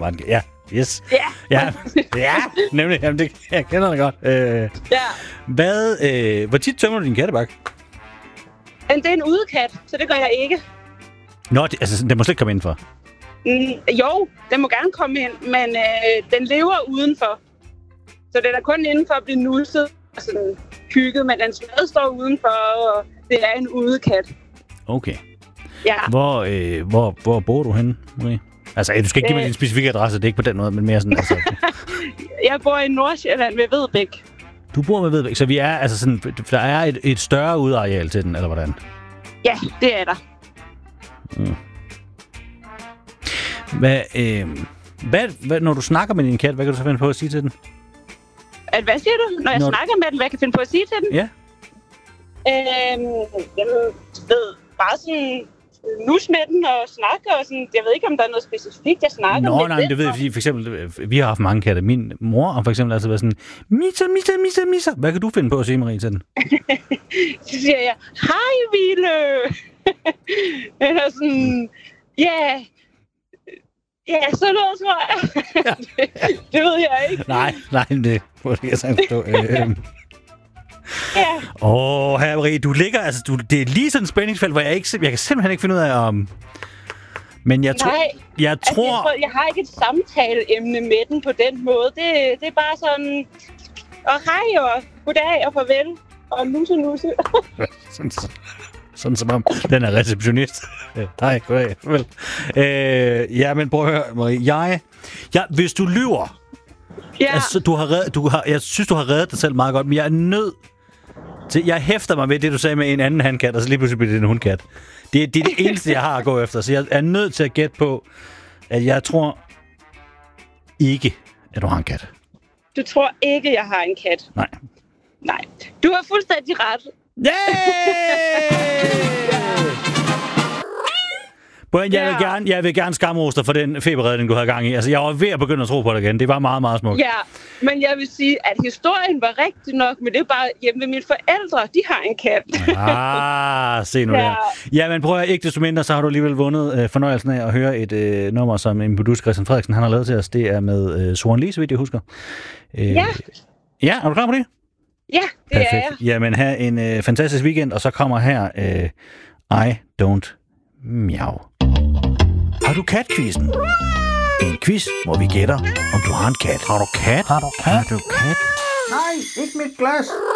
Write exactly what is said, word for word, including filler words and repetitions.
var en... Ja, yes. Ja. Ja, ja nemlig. Jamen, det, jeg kender det godt. Øh, Ja. hvad, øh, hvor tit tømmer du din kattebakke? Men det er en udekat, så det gør jeg ikke. Nå, det, altså, den må slet ikke komme indenfor. Mm, jo, den må gerne komme ind, men øh, den lever udenfor. Så den er kun indenfor at blive nusset og sådan hygget, men den stadig står udenfor, og det er en udekat. Okay. Ja. Hvor, øh, hvor, hvor bor du henne, Marie? Altså, du skal ikke give mig din specifikke adresse, det er ikke på den måde, men mere sådan... Altså. Jeg bor i Nordsjælland ved Vedbæk. Du bor med Vedbæk, så vi er, altså sådan, der er et, et større udareal til den, eller hvordan? Ja, det er der. Mm. Hvad, øh, hvad, hvad, når du snakker med din kat, hvad kan du så finde på at sige til den? At, hvad siger du? Når jeg når snakker med den, hvad jeg kan finde på at sige til den? Ja. Øhm, jeg ved bare sådan... nus med den og snakke og sådan. Jeg ved ikke, om der er noget specifikt, jeg snakker Nå, med nej, men det ved jeg, fordi for eksempel, vi har haft mange katte. Min mor har for eksempel altid været sådan, Misa, Misa, Misa, Misa. Hvad kan du finde på at sige, Marie, til den? Så siger jeg, hej, Ville! Eller sådan, ja, yeah. ja, yeah, så noget, tror jeg. det, det ved jeg ikke. Nej, nej, det må jeg sagtens forstå. Øh, Ja. Åh, herre Marie, du ligger, altså, du, det er lige sådan et spændingsfelt, hvor jeg ikke, jeg kan simpelthen ikke finde ud af, om... Men jeg, tro, Nej, jeg altså, tror... Jeg, tror, jeg har ikke et samtaleemne med den på den måde. Det, det er bare sådan, og hej, og goddag, og farvel, og nusse, nusse. sådan, sådan som om den er receptionist. Hej, goddag, farvel. Øh, ja, men prøv at høre, Marie. Jeg, jeg, hvis du lyver... Ja. Altså, du har reddet, du har, jeg synes, du har reddet dig selv meget godt, men jeg er nødt til... Jeg hæfter mig ved det, du sagde med en anden handkat, og så lige pludselig bliver det en hundkat. Det, det er det eneste, jeg har at gå efter, så jeg er nødt til at gætte på, at jeg tror ikke, at du har en kat. Du tror ikke, jeg har en kat? Nej. Nej. Du har fuldstændig ret. Yeah! Jeg vil, gerne, jeg vil gerne skamrose dig for den feberredning, du havde gang i. Altså, jeg var ved at begynde at tro på det igen. Det var meget, meget smukt. Ja, men jeg vil sige, at historien var rigtig nok, men det er bare hjemme med mine forældre. De har en kat. Ah, se nu Ja. der. Ja, men prøv at ikke desto mindre, så har du alligevel vundet øh, fornøjelsen af at høre et øh, nummer, som en producer, Christian Frederiksen, han har lavet til os. Det er med øh, Soren Lee, så vidt jeg husker. Øh, Ja. Ja, er du klar på det? Ja, det Perfekt. er jeg. Jamen, have en øh, fantastisk weekend, og så kommer her øh, I Don't Miau. Har du katquizzen? En quiz, hvor vi gætter, om du har en kat. Har du kat? Har du kat? Har du kat? Nej, ikke mit glas.